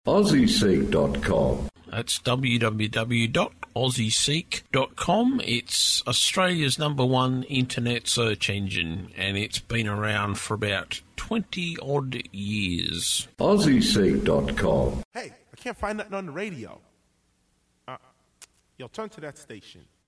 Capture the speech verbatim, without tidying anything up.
Aussie Seek dot com. That's w w w dot aussie seek dot com. It's Australia's number one internet search engine, and it's been around for about twenty odd years. Aussie Seek dot com. Hey, I can't find nothing on the radio. Uh, yo, turn to that station.